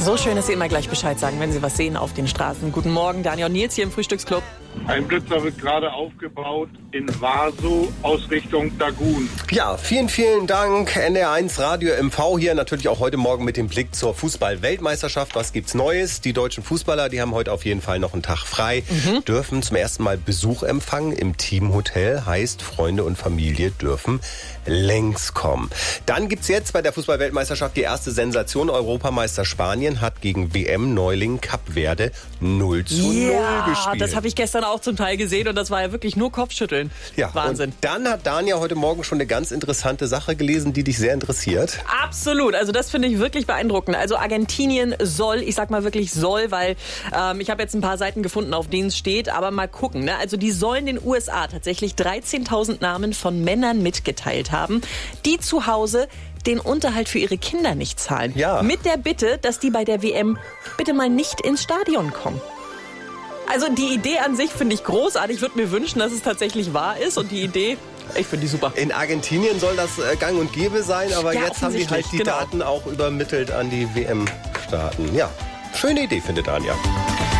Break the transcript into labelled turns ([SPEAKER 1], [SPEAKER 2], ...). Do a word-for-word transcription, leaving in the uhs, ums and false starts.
[SPEAKER 1] So schön, dass Sie immer gleich Bescheid sagen, wenn Sie was sehen auf den Straßen. Guten Morgen, Daniel und Nils hier im Frühstücksclub.
[SPEAKER 2] Ein Blitzer wird gerade aufgebaut in Vaso aus Richtung Dagun.
[SPEAKER 3] Ja, vielen, vielen Dank. N D R eins Radio M V hier. Natürlich auch heute Morgen mit dem Blick zur Fußball-Weltmeisterschaft. Was gibt's Neues? Die deutschen Fußballer, die haben heute auf jeden Fall noch einen Tag frei. Mhm. Dürfen zum ersten Mal Besuch empfangen im Teamhotel. Heißt, Freunde und Familie dürfen längs kommen. Dann gibt's jetzt bei der Fußball-Weltmeisterschaft die erste Sensation. Europameister Spanien hat gegen W M-Neuling Kapverde null zu null
[SPEAKER 1] ja,
[SPEAKER 3] gespielt.
[SPEAKER 1] Das habe ich gestern auch zum Teil gesehen und das war ja wirklich nur Kopfschütteln.
[SPEAKER 3] Ja,
[SPEAKER 1] Wahnsinn.
[SPEAKER 3] Und dann hat Dania heute Morgen schon eine ganz interessante Sache gelesen, die dich sehr interessiert.
[SPEAKER 1] Absolut, also das finde ich wirklich beeindruckend. Also Argentinien soll, ich sag mal wirklich soll, weil ähm, ich habe jetzt ein paar Seiten gefunden, auf denen es steht, aber mal gucken. Ne? Also die sollen den U S A tatsächlich dreizehntausend Namen von Männern mitgeteilt haben, die zu Hause den Unterhalt für ihre Kinder nicht zahlen.
[SPEAKER 3] Ja.
[SPEAKER 1] Mit der Bitte, dass die bei der W M bitte mal nicht ins Stadion kommen. Also die Idee an sich finde ich großartig. Ich würde mir wünschen, dass es tatsächlich wahr ist. Und die Idee, ich finde die super.
[SPEAKER 3] In Argentinien soll das äh, gang und gäbe sein, aber
[SPEAKER 1] Ja,
[SPEAKER 3] jetzt haben die halt die
[SPEAKER 1] genau.
[SPEAKER 3] Daten auch übermittelt an die W M-Staaten. Ja, schöne Idee, findet Anja.